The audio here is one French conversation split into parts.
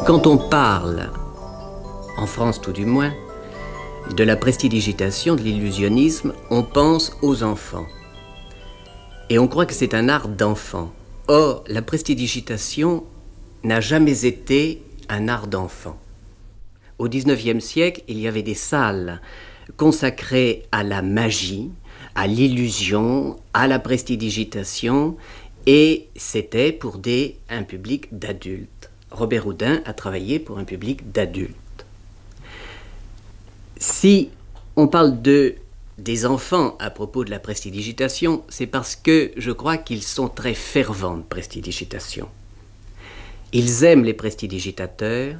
Quand on parle, en France tout du moins, de la prestidigitation, de l'illusionnisme, on pense aux enfants. Et on croit que c'est un art d'enfant. Or, la prestidigitation n'a jamais été un art d'enfant. Au XIXe siècle, il y avait des salles consacrées à la magie, à l'illusion, à la prestidigitation, et c'était pour un public d'adultes. Robert Houdin a travaillé pour un public d'adultes. Si on parle des enfants à propos de la prestidigitation, c'est parce que je crois qu'ils sont très fervents de prestidigitation. Ils aiment les prestidigitateurs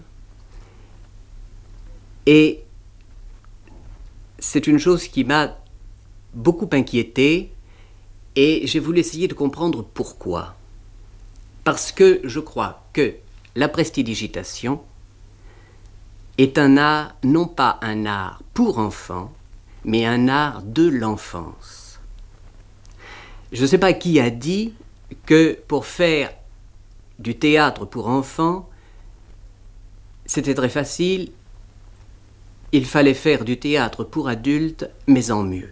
et c'est une chose qui m'a beaucoup inquiété et j'ai voulu essayer de comprendre pourquoi. Parce que je crois que la prestidigitation est un art, non pas un art pour enfants, mais un art de l'enfance. Je ne sais pas qui a dit que pour faire du théâtre pour enfants, c'était très facile, il fallait faire du théâtre pour adultes, mais en mieux.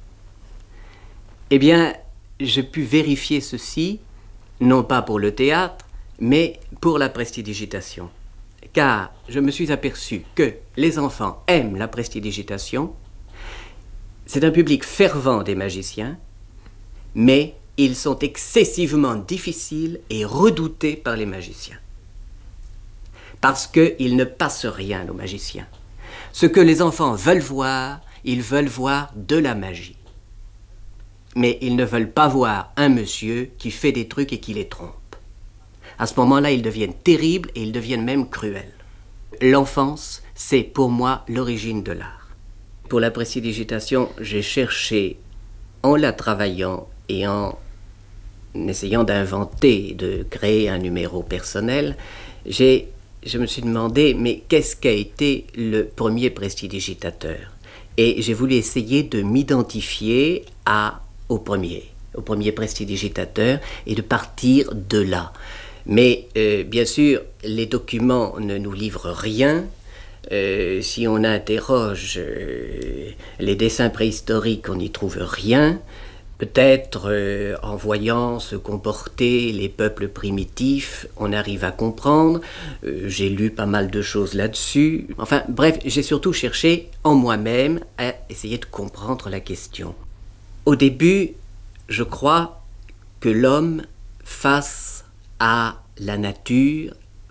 Eh bien, j'ai pu vérifier ceci, non pas pour le théâtre, mais pour la prestidigitation. Car je me suis aperçu que les enfants aiment la prestidigitation. C'est un public fervent des magiciens, mais ils sont excessivement difficiles et redoutés par les magiciens. Parce qu'ils ne passent rien aux magiciens. Ce que les enfants veulent voir, ils veulent voir de la magie. Mais ils ne veulent pas voir un monsieur qui fait des trucs et qui les trompe. À ce moment-là, ils deviennent terribles et ils deviennent même cruels. L'enfance, c'est pour moi l'origine de l'art. Pour la prestidigitation, j'ai cherché, en la travaillant et en essayant d'inventer, de créer un numéro personnel, je me suis demandé, mais qu'est-ce qu'a été le premier prestidigitateur? Et j'ai voulu essayer de m'identifier au premier prestidigitateur et de partir de là. Mais bien sûr, les documents ne nous livrent rien. Si on interroge les dessins préhistoriques, on n'y trouve rien. Peut-être en voyant se comporter les peuples primitifs, on arrive à comprendre. J'ai lu pas mal de choses là-dessus. Enfin bref, j'ai surtout cherché en moi-même à essayer de comprendre la question. Au début, je crois que l'homme face à la nature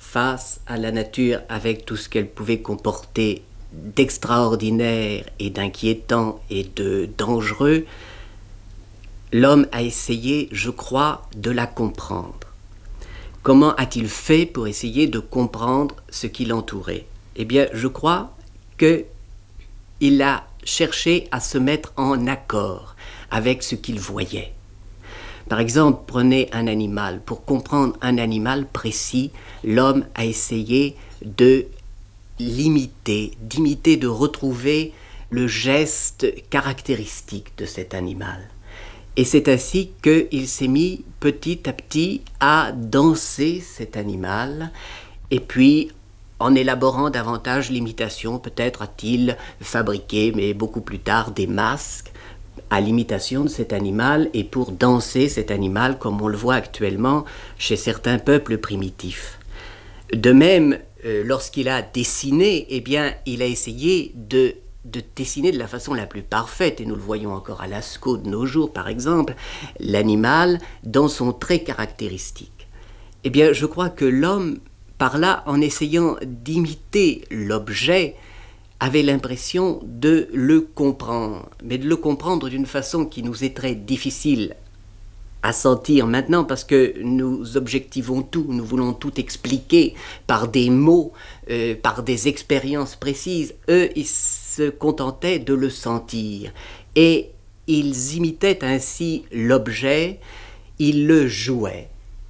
avec tout ce qu'elle pouvait comporter d'extraordinaire et d'inquiétant et de dangereux, l'homme a essayé, je crois, de la comprendre. Comment a-t-il fait pour essayer de comprendre ce qui l'entourait? Eh bien, je crois qu'il a cherché à se mettre en accord avec ce qu'il voyait. Par exemple, prenez un animal. Pour comprendre un animal précis, l'homme a essayé de l'imiter, de retrouver le geste caractéristique de cet animal. Et c'est ainsi qu'il s'est mis petit à petit à danser cet animal, et puis en élaborant davantage l'imitation, peut-être a-t-il fabriqué, mais beaucoup plus tard, des masques à l'imitation de cet animal et pour danser cet animal comme on le voit actuellement chez certains peuples primitifs. De même, lorsqu'il a dessiné, eh bien, il a essayé de dessiner de la façon la plus parfaite, et nous le voyons encore à Lascaux de nos jours par exemple, l'animal dans son trait caractéristique. Eh bien, je crois que l'homme, par là, en essayant d'imiter l'objet, avait l'impression de le comprendre, mais de le comprendre d'une façon qui nous est très difficile à sentir maintenant parce que nous objectivons tout, nous voulons tout expliquer par des mots, par des expériences précises. Eux, ils se contentaient de le sentir et ils imitaient ainsi l'objet, ils le jouaient.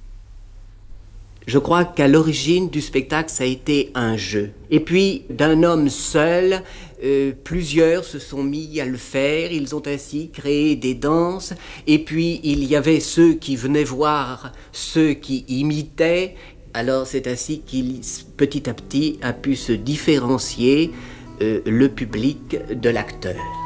Je crois qu'à l'origine du spectacle, ça a été un jeu. Et puis, d'un homme seul, plusieurs se sont mis à le faire. Ils ont ainsi créé des danses. Et puis, il y avait ceux qui venaient voir ceux qui imitaient, alors c'est ainsi qu'il petit à petit a pu se différencier le public de l'acteur.